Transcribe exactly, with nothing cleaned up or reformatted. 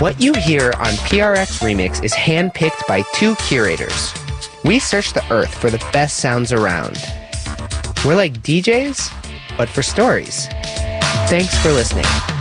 What you hear on P R X Remix is handpicked by two curators. We search the earth for the best sounds around. We're like D Js, but for stories. Thanks for listening.